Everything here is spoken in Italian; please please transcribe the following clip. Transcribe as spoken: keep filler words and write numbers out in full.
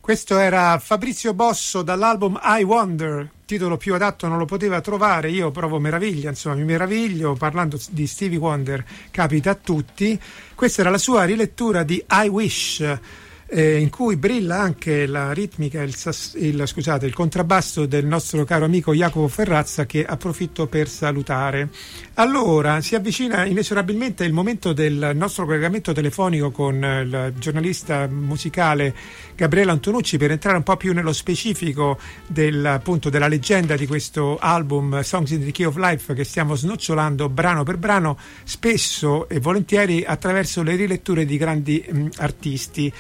Questo era Fabrizio Bosso dall'album I Wonder, titolo più adatto non lo poteva trovare, io provo meraviglia, insomma mi meraviglio, parlando di Stevie Wonder capita a tutti. Questa era la sua rilettura di I Wish, eh, in cui brilla anche la ritmica, il, il, scusate, il contrabbasso del nostro caro amico Jacopo Ferrazza, che approfitto per salutare. Allora, si avvicina inesorabilmente il momento del nostro collegamento telefonico con il giornalista musicale Gabriele Antonucci per entrare un po' più nello specifico del, appunto, della leggenda di questo album Songs in the Key of Life, che stiamo snocciolando brano per brano, spesso e volentieri attraverso le riletture di grandi mh, artisti.